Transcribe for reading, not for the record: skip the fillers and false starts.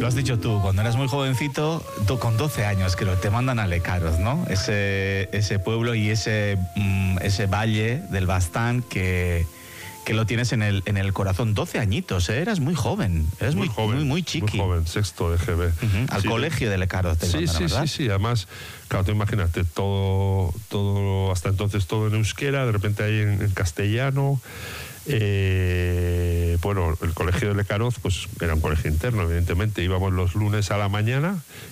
Lo has dicho tú, cuando eras muy jovencito, tú con 12 años creo, te mandan a Lecaros, ¿no? Ese pueblo y ese valle del Bastán que lo tienes en el corazón. 12 añitos, ¿eh? Eras muy joven, eras muy joven, muy chiqui. Muy joven, sexto de GB. Al colegio de Lecaros te mandan, ¿verdad? Sí. Además, claro, tú imagínate, todo, hasta entonces todo en euskera, de repente ahí en castellano. Bueno, el colegio de Lecaroz pues era un colegio interno, evidentemente. Íbamos los lunes a la mañana